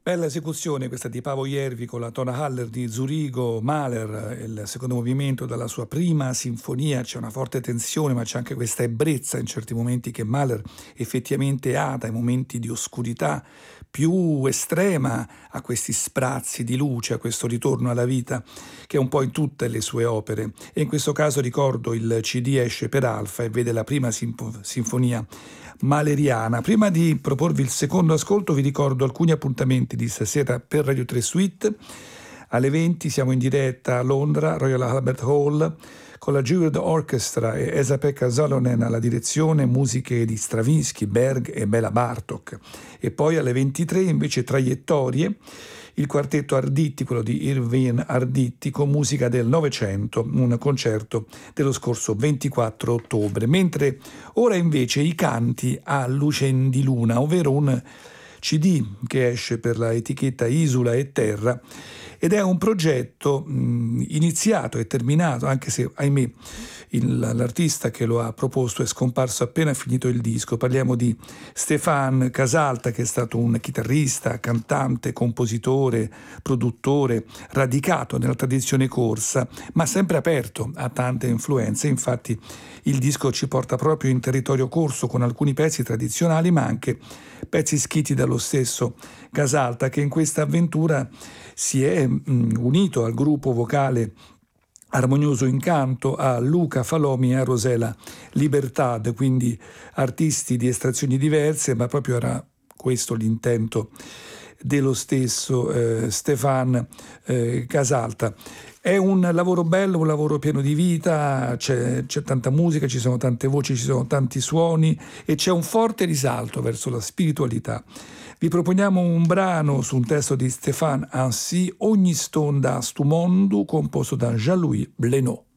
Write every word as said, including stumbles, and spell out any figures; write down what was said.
Bella esecuzione questa di Paavo Järvi con la Tonhaller di Zurigo, Mahler, il secondo movimento dalla sua prima sinfonia. C'è una forte tensione, ma c'è anche questa ebbrezza in certi momenti che Mahler effettivamente ha, dai momenti di oscurità più estrema a questi sprazzi di luce, a questo ritorno alla vita che è un po' in tutte le sue opere. E in questo caso ricordo il C D esce per Alfa e vede la prima sinfo- sinfonia mahleriana. Prima di proporvi il secondo ascolto vi ricordo alcuni appuntamenti di stasera per Radio tre Suite. Alle venti siamo in diretta a Londra, Royal Albert Hall, con la Juilliard Orchestra e Esa-Pekka Salonen alla direzione, musiche di Stravinsky, Berg e Bela Bartok. E poi alle ventitré invece Traiettorie, il quartetto Arditi, quello di Irving Arditi, con musica del Novecento, un concerto dello scorso ventiquattro ottobre. Mentre ora invece i canti a luce di luna, ovvero un C D che esce per la etichetta Isula e Terra, ed è un progetto mh, iniziato e terminato, anche se, ahimè, il, l'artista che lo ha proposto è scomparso appena finito il disco. Parliamo di Stéphane Casalta, che è stato un chitarrista, cantante, compositore, produttore, radicato nella tradizione corsa, ma sempre aperto a tante influenze. Infatti il disco ci porta proprio in territorio corso, con alcuni pezzi tradizionali, ma anche pezzi scritti dallo stesso Casalta, che in questa avventura si è mh, unito al gruppo vocale Armonioso Incanto, a Luca Falomi e a Rosela Libertad, quindi artisti di estrazioni diverse, ma proprio era questo l'intento dello stesso eh, Stéphane eh, Casalta. È un lavoro bello, un lavoro pieno di vita, c'è, c'è tanta musica, ci sono tante voci, ci sono tanti suoni e c'è un forte risalto verso la spiritualità. Vi proponiamo un brano su un testo di Stéphane Ansy, Ogni stonda stu mondo, composto da Jean-Louis Blenot.